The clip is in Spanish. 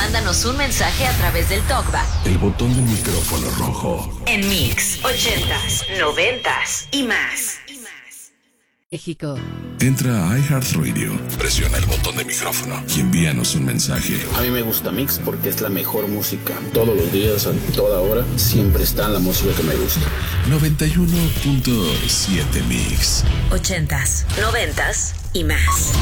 mándanos un mensaje a través del TalkBack. El botón del micrófono rojo. En Mix 80s, 90s y más. México. Entra a iHeartRadio, presiona el botón de micrófono y envíanos un mensaje. A mí me gusta Mix porque es la mejor música. Todos los días, a toda hora, siempre está la música que me gusta. 91.7 Mix. 80s, 90s y más.